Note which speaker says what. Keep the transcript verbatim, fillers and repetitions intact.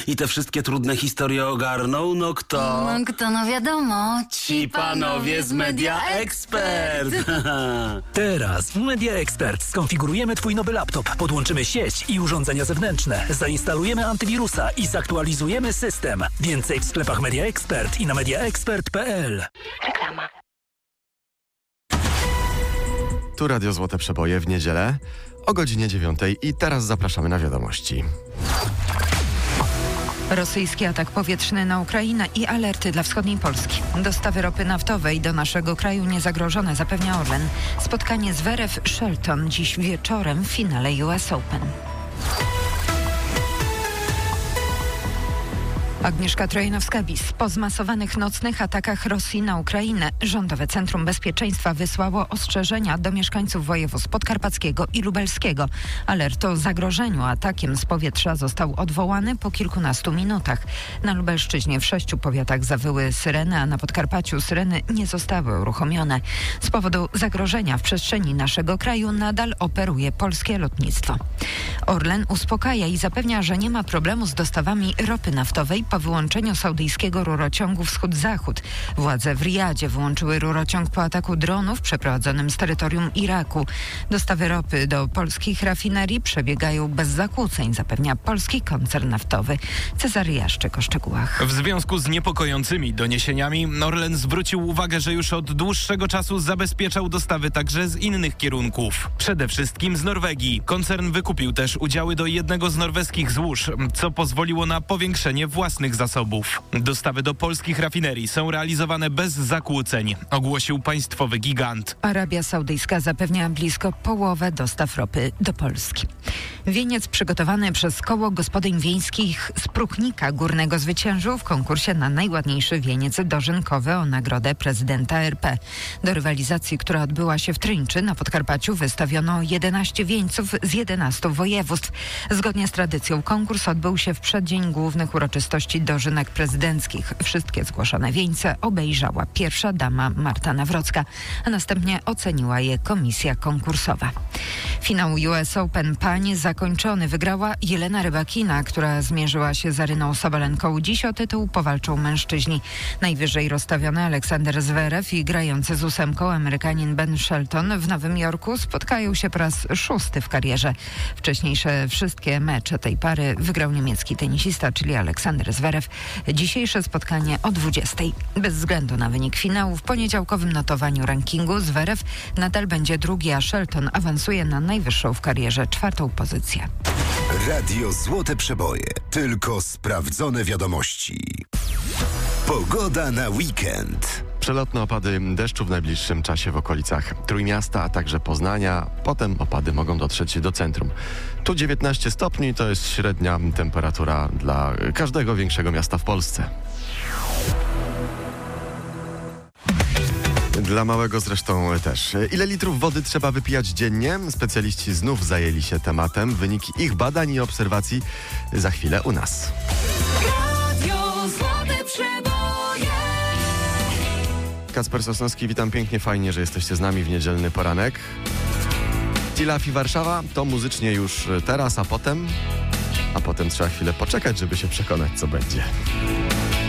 Speaker 1: i te wszystkie trudne historie ogarnął? No kto?
Speaker 2: No kto, no wiadomo.
Speaker 1: Ci panowie z Media Expert.
Speaker 3: Teraz w Media Expert skonfigurujemy Twój nowy laptop, podłączymy sieć i urządzenia zewnętrzne, zainstalujemy antywirusa i zaktualizujemy system. Więcej w sklepach Media Expert i na media expert kropka p l.
Speaker 2: Reklama.
Speaker 4: Tu Radio Złote Przeboje w niedzielę o godzinie dziewiątej i teraz zapraszamy na wiadomości.
Speaker 5: Rosyjski atak powietrzny na Ukrainę i alerty dla wschodniej Polski. Dostawy ropy naftowej do naszego kraju niezagrożone, zapewnia Orlen. Spotkanie z Zverev Shelton dziś wieczorem w finale U S Open. Agnieszka Trojanowska-Bis. Po zmasowanych nocnych atakach Rosji na Ukrainę Rządowe Centrum Bezpieczeństwa wysłało ostrzeżenia do mieszkańców województw podkarpackiego i lubelskiego. Alert o zagrożeniu atakiem z powietrza został odwołany po kilkunastu minutach. Na Lubelszczyźnie w sześciu powiatach zawyły syreny, a na Podkarpaciu syreny nie zostały uruchomione. Z powodu zagrożenia w przestrzeni naszego kraju nadal operuje polskie lotnictwo. Orlen uspokaja i zapewnia, że nie ma problemu z dostawami ropy naftowej po wyłączeniu saudyjskiego rurociągu Wschód-Zachód. Władze w Riyadzie wyłączyły rurociąg po ataku dronów przeprowadzonym z terytorium Iraku. Dostawy ropy do polskich rafinerii przebiegają bez zakłóceń, zapewnia polski koncern naftowy. Cezary Jaszczyk o szczegółach.
Speaker 6: W związku z niepokojącymi doniesieniami Orlen zwrócił uwagę, że już od dłuższego czasu zabezpieczał dostawy także z innych kierunków. Przede wszystkim z Norwegii. Koncern wykupił też udziały do jednego z norweskich złóż, co pozwoliło na powiększenie własnych zasobów. Dostawy do polskich rafinerii są realizowane bez zakłóceń, ogłosił państwowy gigant.
Speaker 5: Arabia Saudyjska zapewnia blisko połowę dostaw ropy do Polski. Wieniec przygotowany przez Koło Gospodyń Wiejskich z Pruchnika Górnego zwyciężył w konkursie na najładniejszy wieniec dożynkowy o nagrodę prezydenta R P. Do rywalizacji, która odbyła się w Tryńczy na Podkarpaciu, wystawiono jedenaście wieńców z jedenastu województw. Zgodnie z tradycją konkurs odbył się w przeddzień głównych uroczystości dożynek prezydenckich. Wszystkie zgłoszone wieńce obejrzała pierwsza dama Marta Nawrocka, a następnie oceniła je komisja konkursowa. Finał U S Open pań zakończony. Wygrała Jelena Rybakina, która zmierzyła się z Aryną Sabalenką. Dziś o tytuł powalczą mężczyźni. Najwyżej rozstawiony Aleksander Zverev i grający z ósemką Amerykanin Ben Shelton w Nowym Jorku spotkają się po raz szósty w karierze. Wcześniejsze wszystkie mecze tej pary wygrał niemiecki tenisista, czyli Aleksander Zverev. Dzisiejsze spotkanie o dwudziestej. Bez względu na wynik finału w poniedziałkowym notowaniu rankingu Zverev nadal będzie drugi, a Shelton awansuje na najwyższą w karierze czwartą pozycję.
Speaker 7: Radio Złote Przeboje. Tylko sprawdzone wiadomości. Pogoda na weekend.
Speaker 4: Przelotne opady deszczu w najbliższym czasie w okolicach Trójmiasta, a także Poznania. Potem opady mogą dotrzeć do centrum. Tu dziewiętnaście stopni to jest średnia temperatura dla każdego większego miasta w Polsce. Dla małego zresztą też. Ile litrów wody trzeba wypijać dziennie? Specjaliści znów zajęli się tematem. Wyniki ich badań i obserwacji za chwilę u nas.
Speaker 2: Radio Złote Przeboje.
Speaker 4: Kacper Sosnowski, witam pięknie, fajnie, że jesteście z nami w niedzielny poranek. Tilafi Warszawa to muzycznie już teraz, a potem... A potem trzeba chwilę poczekać, żeby się przekonać, co będzie.